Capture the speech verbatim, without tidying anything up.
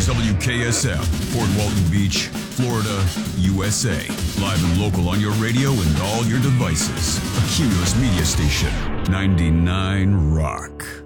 is W K S F, Port Walton Beach, Florida, U S A. Live and local on your radio and all your devices. A Cumulus Media Station, ninety-nine Rock.